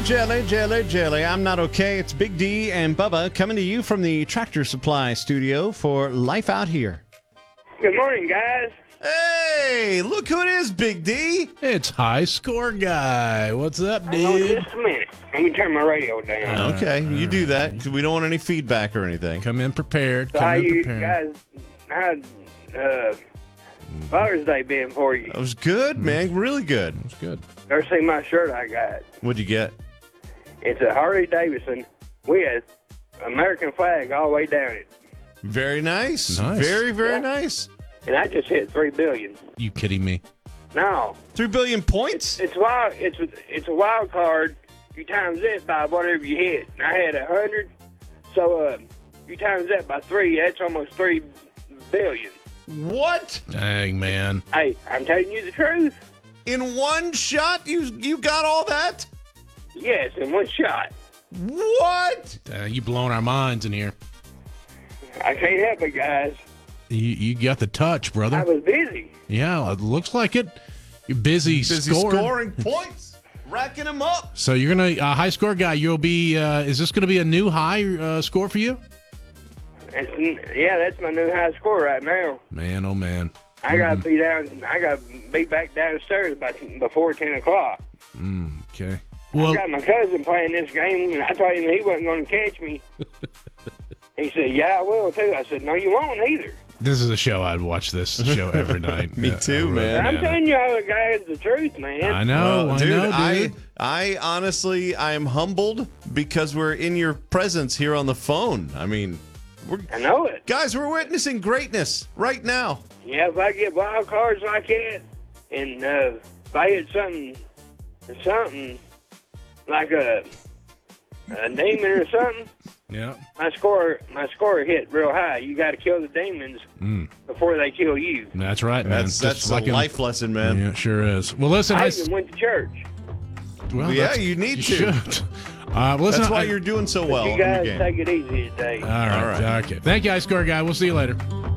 Jelly, jelly, jelly. I'm not okay. It's Big D and Bubba coming to you from the Tractor Supply studio for Life Out Here. Good morning, guys. Hey, look who it is, Big D. It's High Score Guy. What's up, Hang on dude? just a minute. Let me turn my radio down. Okay, you do that because we don't want any feedback or anything. Come in prepared. So how Come in you prepared. guys, how'd Father's Day been for you? That was good, man. Really good. That's good. Ever see my shirt I got? What'd you get? It's a Harley Davidson with American flag all the way down it. Very nice. Nice. Very, very Yeah. nice. And I just hit 3 billion. You kidding me? No. 3 billion points? It's wild. It's a wild card. You times it by whatever you hit. And I had 100. So you times that by 3, that's almost 3 billion. What? Dang, man. Hey, I'm telling you the truth. In one shot, you got all that? Yes, in one shot. What? You blowing our minds in here. I can't help it, guys. You got the touch, I brother. was busy. Yeah, it looks like it. You're busy Scoring points, racking them up. So you're gonna High Score Guy. You'll be. Is this gonna be a new high score for you? Yeah, that's my new high score right now. Man, oh man. I got to be down. I got to be back downstairs before 10 o'clock. Okay. I Well, got my cousin playing this game, and I told him he wasn't going to catch me. He said, "Yeah, I will too." I said, "No, you won't either." this is a show I'd watch this show every night. Me too, man. I'm telling you all the guys the truth, man. I know, Well, I dude, know, dude. I honestly, I am humbled because we're in your presence here on the phone. I mean, I know it. guys, we're witnessing greatness right now. Yeah, if I get wild cards like that, and if I hit something like a demon or something, Yeah. my score hit real high. You got to kill the demons before they kill you. That's right, man. That's Just a like in- life lesson, man. Yeah, it sure is. Well, listen, I I even went to church. well, Yeah, that's- you need to. should. Listen, That's why you're doing so well You in the guys game. take it easy today. All right. All right. Okay. Thank you, High Score Guy. We'll see you later.